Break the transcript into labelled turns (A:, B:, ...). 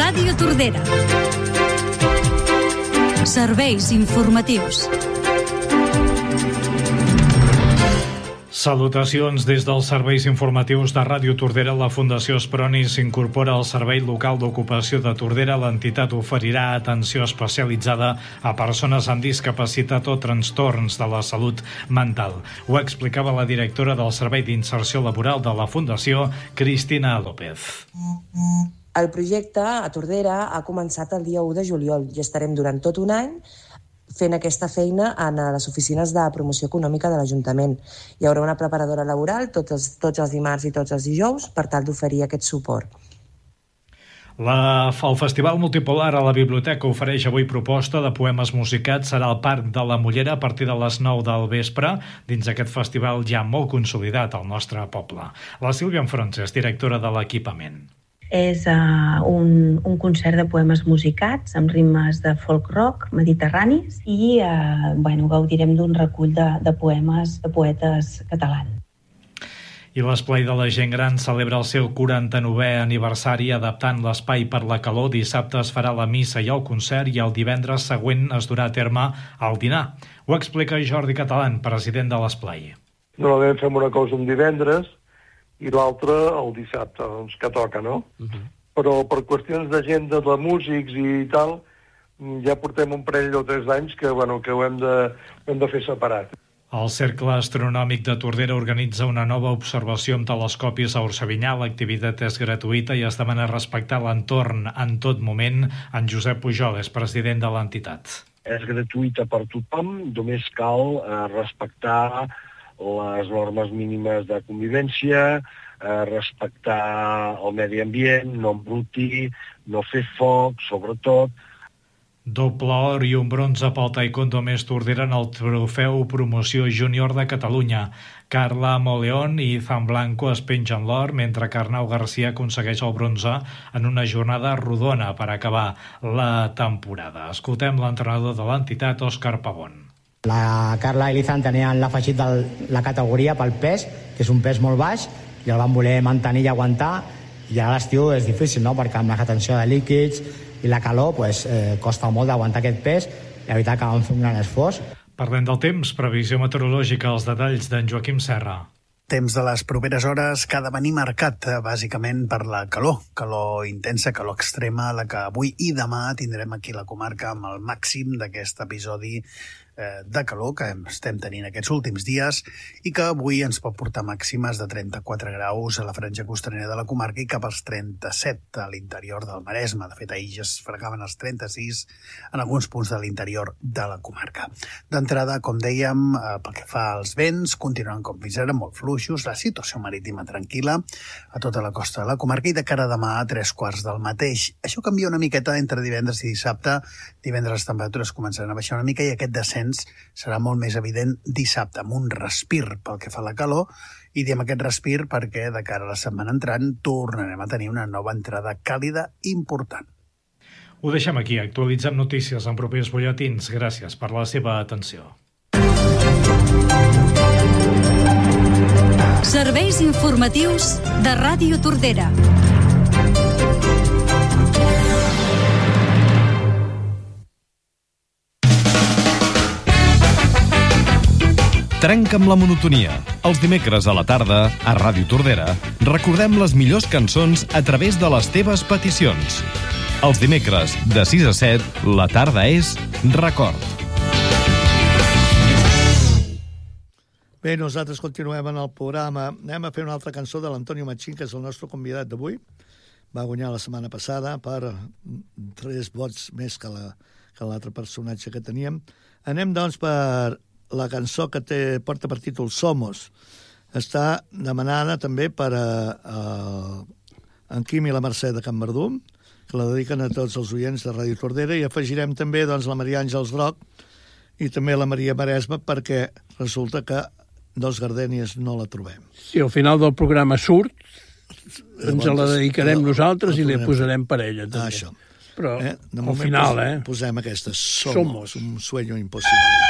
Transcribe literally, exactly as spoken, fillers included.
A: Ràdio Tordera. Serveis informatius.
B: Salutacions des dels serveis informatius de Ràdio Tordera. La Fundació Esproni s'incorpora al Servei Local d'Ocupació de Tordera. L'entitat oferirà atenció especialitzada a persones amb discapacitat o trastorns de la salut mental. Ho explicava la directora del Servei d'Inserció Laboral de la Fundació, Cristina López.
C: El projecte a Tordera ha començat el dia u de juliol i estarem durant tot un any fent aquesta feina a les oficines de promoció econòmica de l'Ajuntament. Hi haurà una preparadora laboral tots els, tots els dimarts i tots els dijous per tal d'oferir aquest suport.
B: La, el Festival Multipolar a la Biblioteca ofereix avui proposta de poemes musicats. Serà al Parc de la Mollera a partir de les nou del vespre, dins aquest festival ja molt consolidat al nostre poble. La Sílvia Enfronses, directora de l'equipament.
D: És uh, un, un concert de poemes musicats amb ritmes de folk rock mediterranis i uh, bueno, gaudirem d'un recull de, de poemes de poetes catalans.
B: I l'Esplai de la Gent Gran celebra el seu quaranta-novè aniversari adaptant l'espai per la calor. Dissabte es farà la missa i el concert i el divendres següent es durà a terme el dinar. Ho explica Jordi Catalán, president de l'Esplai.
E: Normalment fem una cosa un divendres i l'altre el dissabte, doncs que toca, no? Uh-huh. Però per qüestions d'agenda de músics i tal, ja portem un parell o tres anys que, bueno, que ho hem de, ho hem de fer separat.
B: El Cercle Astronòmic de Tordera organitza una nova observació amb telescopis a Orsavinyà. L'activitat és gratuïta i es demana respectar l'entorn en tot moment. En Josep Pujol és president de l'entitat.
F: És gratuïta per tothom, només cal eh, respectar les normes mínimes de convivència, eh, respectar el medi ambient, no embrutir, no fer foc, sobretot.
B: Doble or i un bronze pel taekwondo més Tordera en el trofeu Promoció Júnior de Catalunya. Carla Moleón i Izan Blanco es pengen l'or, mentre que Arnau Garcia aconsegueix el bronze en una jornada rodona per acabar la temporada. Escoltem l'entrenador de l'entitat, Òscar Pavón.
G: La Carla i l'Izan tenien l'afegit de la categoria pel pes, que és un pes molt baix, i el van voler mantenir i aguantar, i ara l'estiu és difícil, no?, perquè amb la retenció de líquids i la calor pues, eh, costa molt d'aguantar aquest pes, i la veritat que vam fer un gran esforç.
B: Parlem del temps, previsió meteorològica, els detalls d'en Joaquim Serra.
H: Temps de les properes hores que ha de venir marcat, bàsicament per la calor, calor intensa, calor extrema, la que avui i demà tindrem aquí a la comarca amb el màxim d'aquest episodi de calor que estem tenint aquests últims dies i que avui ens pot portar màximes de trenta-quatre graus a la franja costanera de la comarca i cap als trenta-set a l'interior del Maresme. De fet, ahir ja es fregaven els trenta-sis en alguns punts de l'interior de la comarca. D'entrada, com dèiem, pel que fa als vents, continuen com fins ara molt fluixos, la situació marítima tranquil·la a tota la costa de la comarca i de cara a demà a tres quarts del mateix. Això canvia una miqueta entre divendres i dissabte. Divendres les temperatures començaran a baixar una mica i aquest descens serà molt més evident dissabte, amb un respir pel que fa a la calor, i diem aquest respir perquè de cara a la setmana entrant tornarem a tenir una nova entrada càlida important.
B: Ho deixem aquí, actualitzem notícies en propers butlletins. Gràcies per la seva atenció.
A: Serveis informatius de Ràdio Tordera.
I: Trenca amb la monotonia. Els dimecres a la tarda, a Ràdio Tordera, recordem les millors cançons a través de les teves peticions. Els dimecres, de sis a set, la tarda és Record.
J: Bé, nosaltres continuem en el programa. Anem a fer una altra cançó de l'Antonio Machín, que és el nostre convidat d'avui. Va guanyar la setmana passada per tres vots més que la, que l'altre personatge que teníem. Anem, doncs, per la cançó que té, porta per títol Somos. Està demanada també per a, a, en Quim i la Mercè de Can Verdú, que la dediquen a tots els oients de Ràdio Tordera, i afegirem també doncs, la Maria Àngels Groc i també la Maria Maresma, perquè resulta que Dos Gardènies no la trobem.
K: Si al final del programa surt, ens la dedicarem no, nosaltres i la posarem per ella, també.
J: Això.
K: Però
J: eh?
K: al final, eh?
J: Posem aquesta.
K: Somos.
J: Somos un sueño imposible.